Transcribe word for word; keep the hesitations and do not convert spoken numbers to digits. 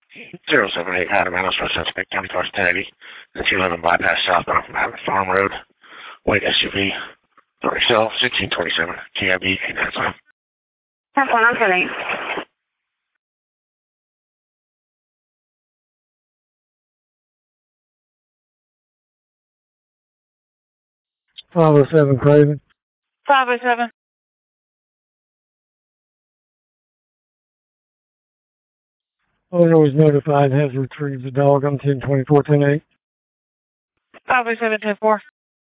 zero seven eight Adam Adams for suspect County Car ten eighty and two eleven bypass southbound from Abbott Farm Road. White S U V. Door Excel sixteen twenty-seven. T I B eight nine five. That's one I'm getting. five oh seven Craven. five oh seven. Owner was notified and has retrieved the dog on ten twenty-four ten eight. five oh seven ten four.